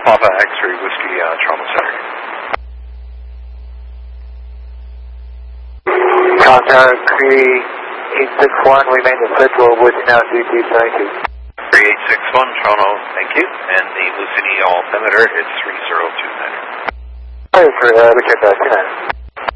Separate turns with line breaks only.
Papa X-ray Whiskey, Toronto Center.
Contact Cree 861, remain in schedule with now DT72.
3861 Toronto, thank you. And the Lucini altimeter is 3029.
Sorry for, we checked that, 29.